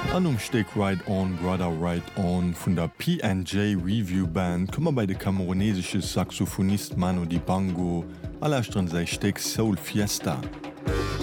An Steck Right On, Brother Right On vun der P&J Review Band kommmer bei de kamerunesische Saxophonist Manu Dibango allerstern sei Steck Soul Fiesta.